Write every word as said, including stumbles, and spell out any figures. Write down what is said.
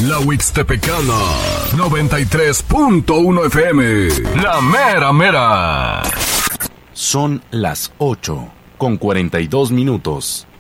La Huixtepecana, noventa y tres punto uno F M. La mera mera. Son las ocho con cuarenta y dos minutos.